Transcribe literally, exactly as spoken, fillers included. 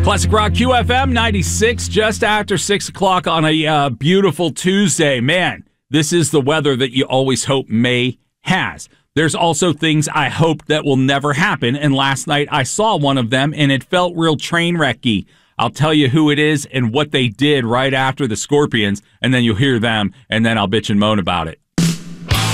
Classic Rock Q F M ninety-six, just after six o'clock on a uh, beautiful Tuesday. Man, this is the weather that you always hope May has. There's also things I hope that will never happen, and last night I saw one of them, and it felt real train wrecky. I'll tell you who it is and what they did right after the Scorpions, and then you'll hear them, and then I'll bitch and moan about it.